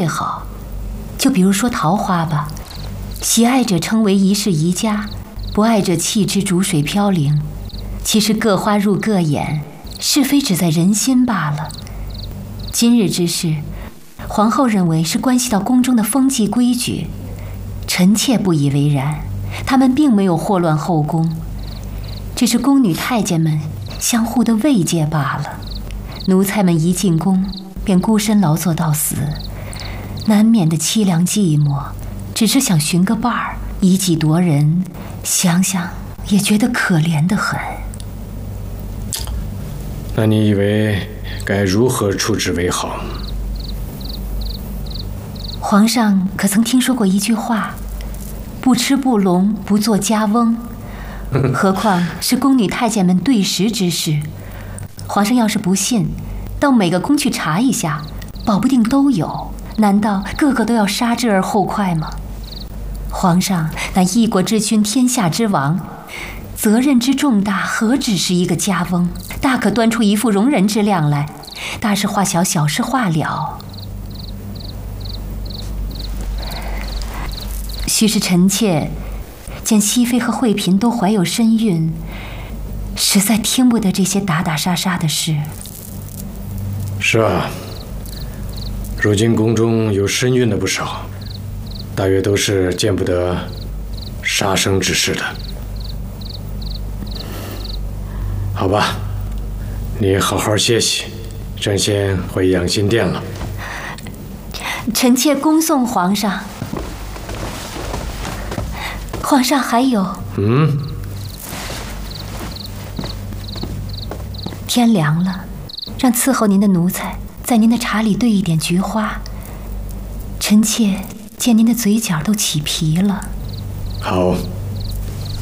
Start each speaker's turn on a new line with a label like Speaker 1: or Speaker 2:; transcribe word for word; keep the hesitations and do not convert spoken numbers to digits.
Speaker 1: 最好。就比如说桃花吧，喜爱者称为一世宜家，不爱者弃之逐水飘零。其实各花入各眼，是非只在人心罢了。今日之事，皇后认为是关系到宫中的风纪规矩，臣妾不以为然。他们并没有祸乱后宫，只是宫女太监们相互的慰藉罢了。奴才们一进宫便孤身劳作到死，难免的凄凉寂寞，只是想寻个伴儿，以己夺人，想想也觉得可怜得很。
Speaker 2: 那你以为该如何处置为好？
Speaker 1: 皇上可曾听说过一句话，不吃不聋，不做家翁？何况是宫女太监们对食之事。皇上要是不信，到每个宫去查一下，保不定都有。难道个个都要杀之而后快吗？皇上那一国之君，天下之王，责任之重大，何止是一个家翁？大可端出一副容人之量来，大事化小，小事化了。须是臣妾见熹妃和惠嫔都怀有身孕，实在听不得这些打打杀杀的事。
Speaker 2: 是啊，如今宫中有身孕的不少，大约都是见不得杀生之事的。好吧，你好好歇息，朕先回养心殿了。
Speaker 1: 臣妾恭送皇上。皇上还有……
Speaker 2: 嗯。
Speaker 1: 天凉了，让伺候您的奴才在您的茶里兑一点菊花。臣妾见您的嘴角都起皮了。
Speaker 2: 好。